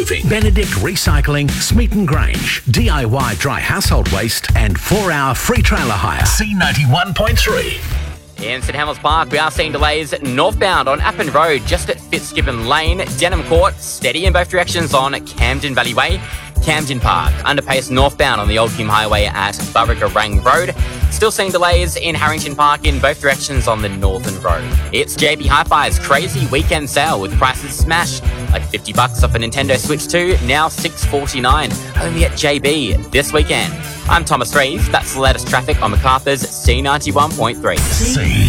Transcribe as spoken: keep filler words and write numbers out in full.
Roofing, Benedict Recycling, Smeaton Grange, D I Y Dry Household Waste, and four hour free trailer hire. C ninety-one point three. In St Helens Park, we are seeing delays northbound on Appin Road, just at Fitzgibbon Lane. Denham Court, steady in both directions on Camden Valley Way. Camden Park, underpace northbound on the Old Hume Highway at Burragarang Road. Still seeing delays in Harrington Park in both directions on the Northern Road. It's J B Hi-Fi's crazy weekend sale with prices smashed, like fifty bucks off a Nintendo Switch two, now six forty-nine, only at J B this weekend. I'm Thomas Reeve. That's the latest traffic on Macarthur's C ninety-one point three. C